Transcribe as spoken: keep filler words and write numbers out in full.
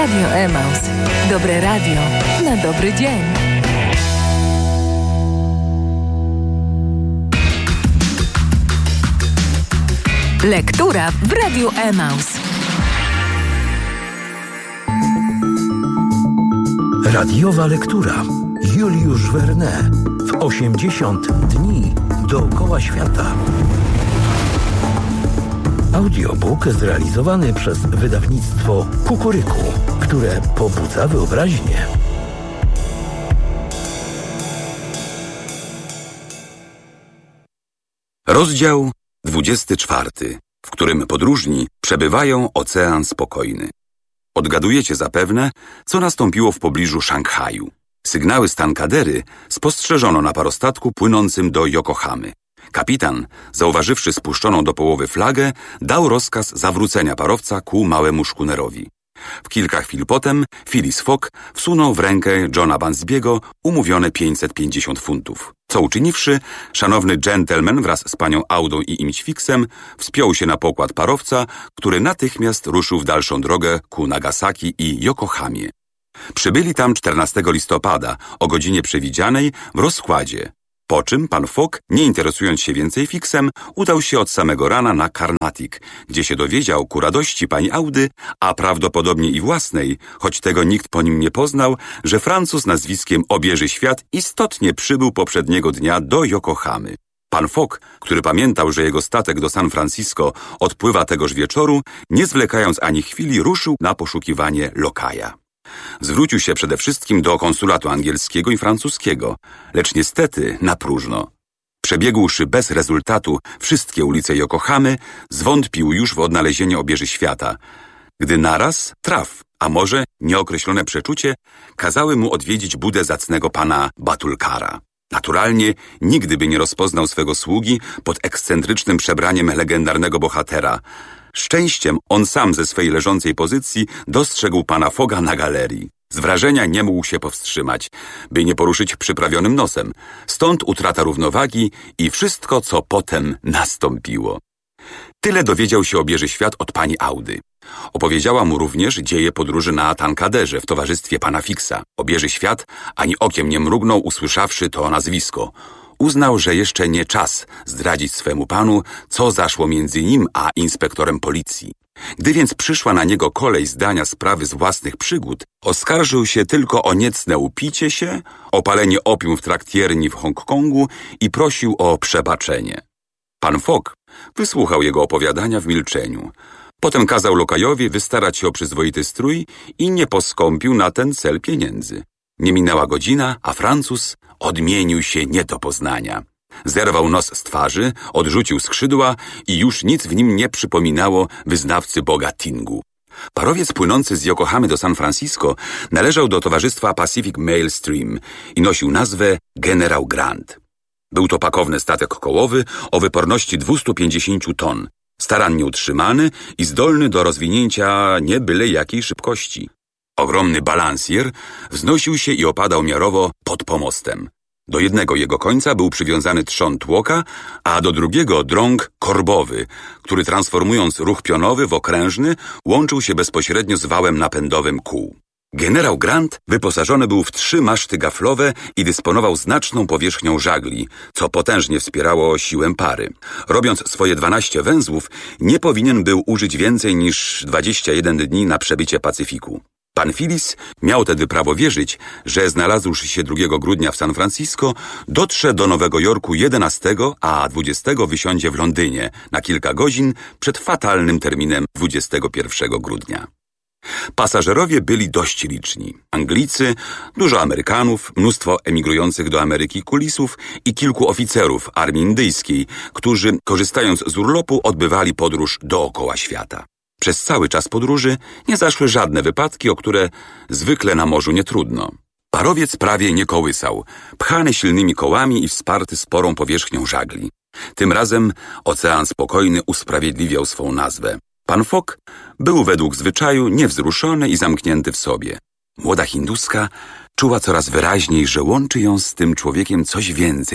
Radio Emaus. Dobre radio na dobry dzień. Lektura w Radiu Emaus. Radiowa lektura. Juliusz Verne w osiemdziesiąt dni dookoła świata. Audiobook zrealizowany przez wydawnictwo Kukuryku, które pobudza wyobraźnię. Rozdział dwudziesty czwarty, w którym podróżni przebywają ocean spokojny. Odgadujecie zapewne, co nastąpiło w pobliżu Szanghaju. Sygnały z Tankadery spostrzeżono na parostatku płynącym do Yokohamy. Kapitan, zauważywszy spuszczoną do połowy flagę, dał rozkaz zawrócenia parowca ku małemu szkunerowi. W kilka chwil potem Phileas Fogg wsunął w rękę Johna Bunsby'ego umówione pięćset pięćdziesiąt funtów. Co uczyniwszy, szanowny gentleman wraz z panią Audą i Imćwiksem wspiął się na pokład parowca, który natychmiast ruszył w dalszą drogę ku Nagasaki i Yokohamie. Przybyli tam czternastego listopada o godzinie przewidzianej w rozkładzie, po czym pan Fogg, nie interesując się więcej Fiksem, udał się od samego rana na Carnatic, gdzie się dowiedział ku radości pani Audy, a prawdopodobnie i własnej, choć tego nikt po nim nie poznał, że Francuz nazwiskiem Obieży Świat istotnie przybył poprzedniego dnia do Yokohamy. Pan Fogg, który pamiętał, że jego statek do San Francisco odpływa tegoż wieczoru, nie zwlekając ani chwili, ruszył na poszukiwanie lokaja. Zwrócił się przede wszystkim do konsulatu angielskiego i francuskiego, lecz niestety na próżno. Przebiegłszy bez rezultatu wszystkie ulice Yokohamy, zwątpił już w odnalezienie Obieży Świata, gdy naraz traf, a może nieokreślone przeczucie, kazały mu odwiedzić budę zacnego pana Batulkara. Naturalnie nigdy by nie rozpoznał swego sługi pod ekscentrycznym przebraniem legendarnego bohatera. Szczęściem on sam ze swej leżącej pozycji dostrzegł pana Fogga na galerii. Z wrażenia nie mógł się powstrzymać, by nie poruszyć przyprawionym nosem. Stąd utrata równowagi i wszystko, co potem nastąpiło. Tyle dowiedział się Obieży Świat od pani Audy. Opowiedziała mu również dzieje podróży na Tankaderze w towarzystwie pana Fixa. Obieży Świat ani okiem nie mrugnął, usłyszawszy to nazwisko. Uznał, że jeszcze nie czas zdradzić swemu panu, co zaszło między nim a inspektorem policji. Gdy więc przyszła na niego kolej zdania sprawy z własnych przygód, oskarżył się tylko o niecne upicie się, o palenie opium w traktierni w Hongkongu i prosił o przebaczenie. Pan Fogg wysłuchał jego opowiadania w milczeniu. Potem kazał lokajowi wystarać się o przyzwoity strój i nie poskąpił na ten cel pieniędzy. Nie minęła godzina, a Francuz odmienił się nie do poznania. Zerwał nos z twarzy, odrzucił skrzydła i już nic w nim nie przypominało wyznawcy boga Tingu. Parowiec płynący z Yokohamy do San Francisco należał do towarzystwa Pacific Mail Stream i nosił nazwę Generał Grant. Był to pakowny statek kołowy o wyporności dwieście pięćdziesiąt ton, starannie utrzymany i zdolny do rozwinięcia nie byle jakiej szybkości. Ogromny balansier wznosił się i opadał miarowo pod pomostem. Do jednego jego końca był przywiązany trzon tłoka, a do drugiego drąg korbowy, który transformując ruch pionowy w okrężny, łączył się bezpośrednio z wałem napędowym kół. Generał Grant wyposażony był w trzy maszty gaflowe i dysponował znaczną powierzchnią żagli, co potężnie wspierało siłę pary. Robiąc swoje dwanaście węzłów, nie powinien był użyć więcej niż dwadzieścia jeden dni na przebycie Pacyfiku. Pan Phileas miał tedy prawo wierzyć, że znalazłszy się drugiego grudnia w San Francisco, dotrze do Nowego Jorku jedenastego, a dwudziestego wysiądzie w Londynie na kilka godzin przed fatalnym terminem dwudziestego pierwszego grudnia. Pasażerowie byli dość liczni. Anglicy, dużo Amerykanów, mnóstwo emigrujących do Ameryki kulisów i kilku oficerów armii indyjskiej, którzy, korzystając z urlopu, odbywali podróż dookoła świata. Przez cały czas podróży nie zaszły żadne wypadki, o które zwykle na morzu nie trudno. Parowiec prawie nie kołysał, pchany silnymi kołami i wsparty sporą powierzchnią żagli. Tym razem ocean spokojny usprawiedliwiał swą nazwę. Pan Fogg był według zwyczaju niewzruszony i zamknięty w sobie. Młoda Hinduska czuła coraz wyraźniej, że łączy ją z tym człowiekiem coś więcej